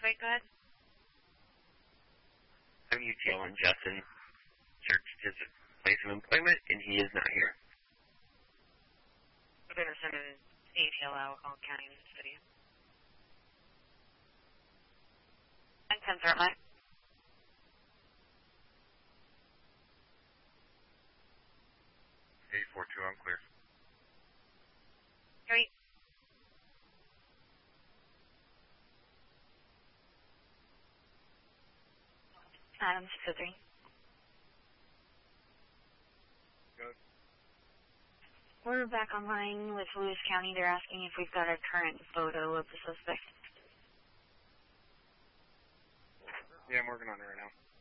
Wait, go ahead. I'm UTL and Justin searched his place of employment, and he is not here. We're going to send an ATL out, all county and city. And 10 threat line. A42, I'm clear. Great. Adam 603. Good. We're back online with Lewis County. They're asking if we've got a current photo of the suspect. Yeah, I'm working on it right now.